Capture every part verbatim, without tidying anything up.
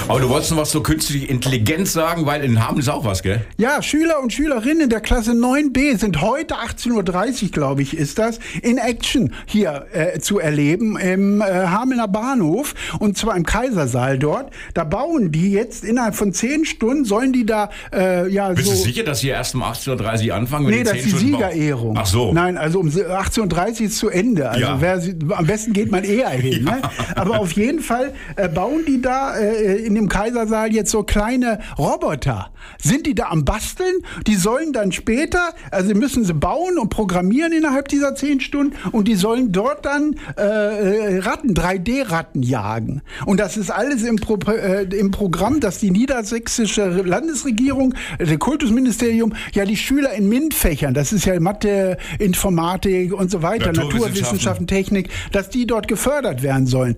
Aber du wolltest noch was zur künstlichen Intelligenz sagen, weil in Hameln ist auch was, gell? Ja, Schüler und Schülerinnen der Klasse neun b sind heute achtzehn Uhr dreißig, glaube ich, ist das, in Action hier äh, zu erleben im äh, Hamelner Bahnhof, und zwar im Kaisersaal dort. Da bauen die jetzt innerhalb von zehn Stunden, sollen die da äh, ja Bist so... du sicher, dass sie erst um achtzehn Uhr dreißig anfangen? Nee, das ist die Siegerehrung. Ach so. Nein, also um achtzehn Uhr dreißig ist zu Ende. Also Ja. wer, am besten geht man eher hin. Ja. Ne? Aber auf jeden Fall äh, bauen die da äh, in dem Kaisersaal jetzt so kleine Roboter. Sind die da am Basteln? Die sollen dann später, also müssen sie bauen und programmieren innerhalb dieser zehn Stunden, und die sollen dort dann äh, Ratten, drei D Ratten jagen. Und das ist alles im, Pro, äh, im Programm, dass die niedersächsische Landesregierung, äh, das Kultusministerium, ja die Schüler in MINT-Fächern, das ist ja Mathe, Informatik und so weiter, Naturwissenschaften. Naturwissenschaften, Technik, dass die dort gefördert werden sollen.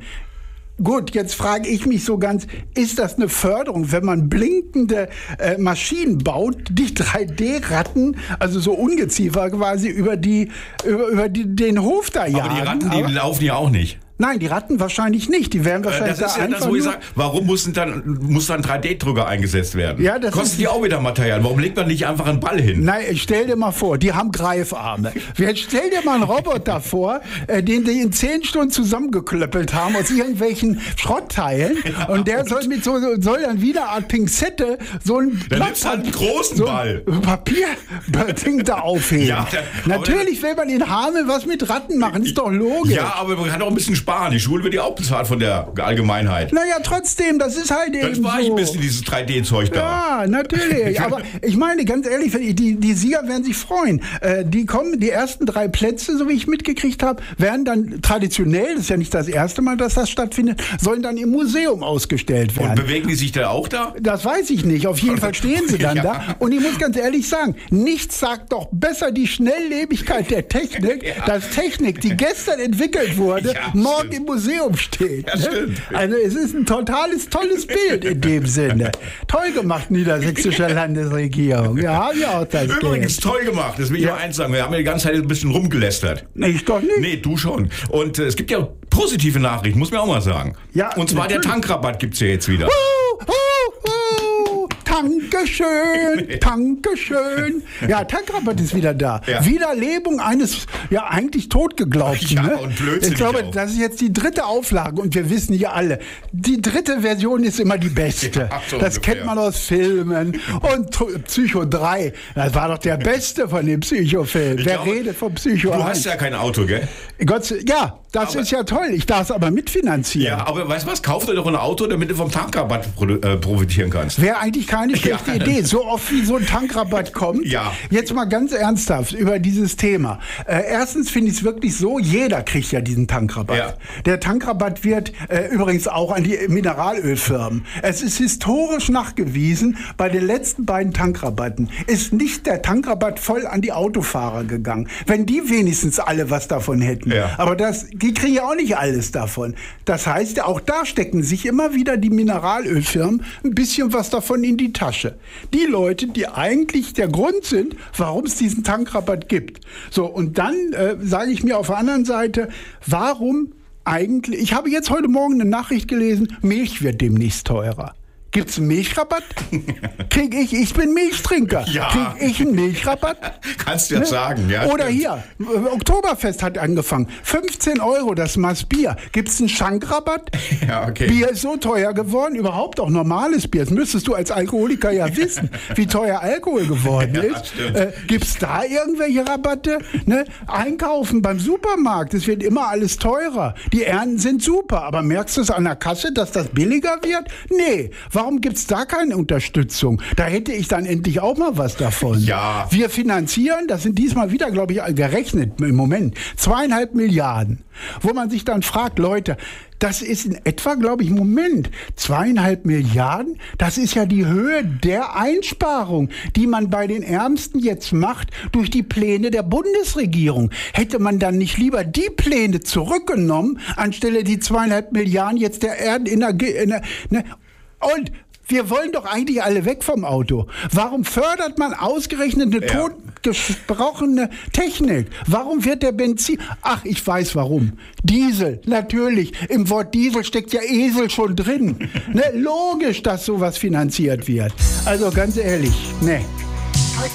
Gut, jetzt frage ich mich so ganz, ist das eine Förderung, wenn man blinkende äh, Maschinen baut, die drei D Ratten, also so Ungeziefer quasi, über, die, über, über die, den Hof da jagen? Aber die Ratten, die Aber, laufen ja auch nicht. nein, die Ratten wahrscheinlich nicht. Die werden wahrscheinlich Das ist da ja das, einfach wo ich nur- sage, warum muss dann, muss dann drei D Drucker eingesetzt werden? Ja, das Kosten ist- die auch wieder Material? Warum legt man nicht einfach einen Ball hin? Nein, stell dir mal vor, die haben Greifarme. Jetzt stell dir mal einen Roboter vor, äh, den die in zehn Stunden zusammengeklöppelt haben aus irgendwelchen Schrottteilen. Und der soll mit so, soll dann wieder Art Pinzette so ein Dann nimmst du halt einen großen so Ball. Papierding da aufheben. Ja, der- Natürlich will man in Hameln was mit Ratten machen, ist doch logisch. Ja, aber man kann auch ein bisschen sparen. Die Schule wird ja auch bezahlt von der Allgemeinheit. Naja, trotzdem, das ist halt Dann eben spare ich so. ein bisschen dieses drei D Zeug da. Ja, natürlich. Aber ich meine, ganz ehrlich, die, die Sieger werden sich freuen. Äh, die kommen, die ersten drei Plätze, so wie ich mitgekriegt habe, werden dann traditionell, das ist ja nicht das erste Mal, dass das stattfindet, sollen dann im Museum ausgestellt Und werden. bewegen die sich da auch da? Das weiß ich nicht. Auf jeden Fall stehen sie dann Ja. da. Und ich muss ganz ehrlich sagen, nichts sagt doch besser die Schnelllebigkeit der Technik, Ja. dass Technik, die gestern entwickelt wurde, Ja, morgen stimmt. im Museum steht. Ja, ne? stimmt. Also es ist ein totales, tolles Bild in dem Sinne. Toll gemacht, niedersächsische Landesregierung. Ja, hab ich auch das Übrigens, Geld. toll gemacht. Das will ich Ja. nur eins sagen. Wir haben ja die ganze Zeit ein bisschen rumgelästert. Ich doch nicht. Nee, du schon. Und äh, es gibt ja positive Nachrichten, muss man auch mal sagen. Ja, Und zwar natürlich. der Tankrabatt gibt's ja jetzt wieder. Uh, uh, uh, Dankeschön, Dankeschön. Ja, Tankrabatt ist wieder da. Ja. Wiederlebung eines, ja, eigentlich totgeglaubten. Ja, ne? und blödsinnig Ich glaube, auch. das ist jetzt die dritte Auflage, und wir wissen ja alle, die dritte Version ist immer die beste. Ja, so das ungefähr. kennt man aus Filmen. Und T- Psycho drei, das war doch der beste von den Psycho-Filmen. Ich Wer glaube, redet von Psycho Du eins? hast ja kein Auto, gell? Gott, sei- ja, das Aber- ist ja toll. Ich darf es aber mitfinanzieren. Ja, aber weißt du was? Kauf dir doch ein Auto, damit du vom Tankrabatt pro, äh, profitieren kannst. Wäre eigentlich keine schlechte Ja. Idee, so oft wie so ein Tankrabatt kommt. Ja. Jetzt mal ganz ernsthaft über dieses Thema. Äh, erstens finde ich es wirklich so, jeder kriegt ja diesen Tankrabatt. Ja. Der Tankrabatt wird äh, übrigens auch an die Mineralölfirmen. Es ist historisch nachgewiesen, bei den letzten beiden Tankrabatten ist nicht der Tankrabatt voll an die Autofahrer gegangen. Wenn die wenigstens alle was davon hätten. Ja. Aber das, die kriegen ja auch nicht alles davon. Das heißt, auch da stecken sich immer wieder die Mineralölfirmen ein bisschen was davon in die Tasche. Die Leute, die eigentlich der Grund sind, warum es diesen Tankrabatt gibt. So, und dann äh, sage ich mir auf der anderen Seite, warum eigentlich, ich habe jetzt heute Morgen eine Nachricht gelesen, Milch wird demnächst teurer. Gibt's einen Milchrabatt? Krieg ich, ich bin Milchtrinker. Ja. Krieg ich einen Milchrabatt? Kannst du ja Ne? sagen, ja. Oder stimmt. hier, äh, Oktoberfest hat angefangen. fünfzehn Euro das Maß Bier. Gibt's einen Schankrabatt? Ja, okay. Bier ist so teuer geworden, überhaupt auch normales Bier. Das müsstest du als Alkoholiker ja wissen, wie teuer Alkohol geworden Ja, ist. stimmt. Äh, gibt's da irgendwelche Rabatte? Ne? Einkaufen beim Supermarkt, es wird immer alles teurer. Die Ernten sind super, aber merkst du es an der Kasse, dass das billiger wird? Nee. Warum gibt's da keine Unterstützung? Da hätte ich dann endlich auch mal was davon. Ja. Wir finanzieren, das sind diesmal wieder, glaube ich, gerechnet im Moment, zweieinhalb Milliarden. Wo man sich dann fragt, Leute, das ist in etwa, glaube ich, Moment, zweieinhalb Milliarden, das ist ja die Höhe der Einsparung, die man bei den Ärmsten jetzt macht durch die Pläne der Bundesregierung. Hätte man dann nicht lieber die Pläne zurückgenommen, anstelle die zweieinhalb Milliarden jetzt der Erden in der... In der ne? Und Wir wollen doch eigentlich alle weg vom Auto. Warum fördert man ausgerechnet eine Ja. totgesprochene Technik? Warum wird der Benzin... Ach, ich weiß warum. Diesel, natürlich. Im Wort Diesel steckt ja Esel schon drin. Ne? Logisch, dass sowas finanziert wird. Also ganz ehrlich, ne.